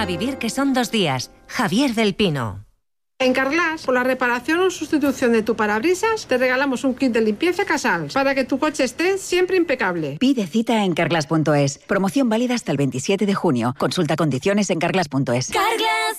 vivir que son 2 días. Javier del Pino. En Carglass, por la reparación o sustitución de tu parabrisas, te regalamos un kit de limpieza Casals para que tu coche esté siempre impecable. Pide cita en carglass.es. Promoción válida hasta el 27 de junio. Consulta condiciones en carglass.es. Carglass.